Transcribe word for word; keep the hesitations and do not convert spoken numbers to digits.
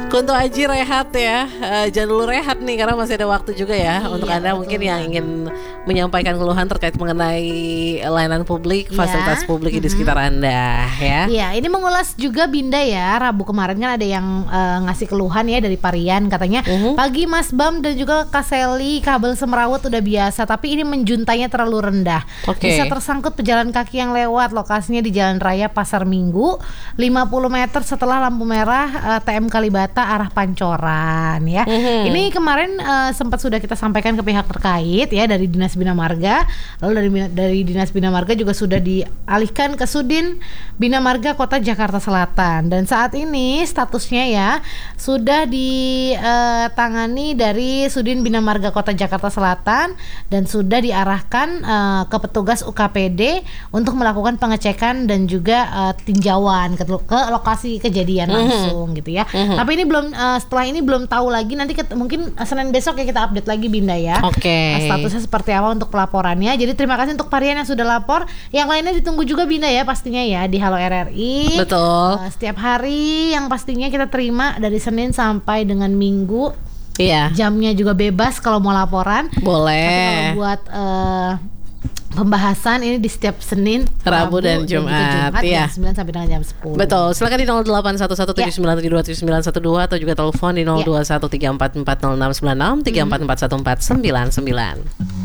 Kunto Aji rehat ya, uh, jangan dulu rehat nih karena masih ada waktu juga ya. Iya, untuk Anda betul. mungkin yang ingin menyampaikan keluhan terkait mengenai layanan publik, Iya. fasilitas publik Mm-hmm. di sekitar Anda ya. Iya, ini mengulas juga Binda ya. Rabu kemarin kan ada yang uh, ngasih keluhan ya dari Parian, katanya Mhm. pagi Mas Bam dan juga Kak Seli, kabel semrawut udah biasa tapi ini menjuntainya terlalu rendah. Oke. Bisa tersangkut pejalan kaki yang lewat. Lokasinya di Jalan Raya Pasar Minggu, lima puluh meter setelah lampu merah uh, T M Kalibata arah Pancoran ya. Mhm. Ini kemarin uh, sempat sudah kita sampaikan ke pihak terkait ya dari Dinas Bina Marga. Lalu dari dari Dinas Bina Marga juga sudah dialihkan ke Sudin Bina Marga Kota Jakarta Selatan, dan saat ini statusnya ya sudah ditangani dari Sudin Bina Marga Kota Jakarta Selatan dan sudah diarahkan uh, ke petugas U K P D untuk melakukan pengecekan dan juga uh, tinjauan ke, ke lokasi kejadian langsung gitu ya. Mhm. Tapi ini belum uh, setelah ini belum tahu lagi, nanti ket- mungkin uh, Senin besok ya kita update lagi Binda ya. Oke. Uh, statusnya seperti apa untuk pelaporannya. Jadi terima kasih untuk Parian yang sudah lapor. Yang lainnya ditunggu juga Binda ya pastinya ya di Halo R R I. Betul. Uh, setiap hari yang pastinya kita terima dari Senin sampai dengan Minggu. Iya. Jamnya juga bebas kalau mau laporan. Tapi kalau Boleh. buat uh, pembahasan ini di setiap Senin, Rabu dan juga Jumat, Jumat iya. jam sembilan sampai dengan jam sepuluh. Betul, silakan di nol delapan satu satu tujuh sembilan tujuh dua tujuh sembilan satu dua atau juga telepon di nol dua satu tiga empat empat nol enam sembilan enam tiga empat empat satu empat sembilan sembilan.